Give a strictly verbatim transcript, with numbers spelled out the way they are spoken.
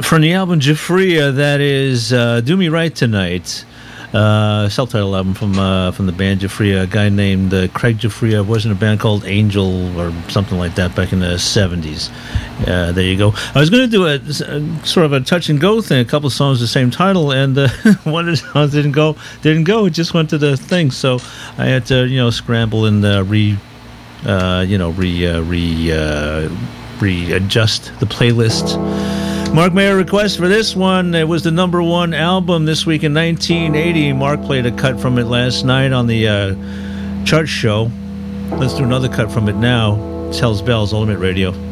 From the album Jafria, that is uh, Do Me Right Tonight. Uh, self-titled album from uh, from the band Jafria. A guy named uh, Craig Jafria was in a band called Angel or something like that back in the seventies. Uh, there you go. I was going to do a, a sort of a touch and go thing, a couple of songs the same title, and uh, one of the songs didn't go. Didn't go. It just went to the thing. So I had to, you know, scramble and uh, re, uh, you know, re uh, re uh, readjust the playlist. Mark Mayer request for this one. It was the number one album this week in nineteen eighty. Mark played a cut from it last night on the uh, chart show. Let's do another cut from it now. It's Hell's Bells, Ultimate Radio.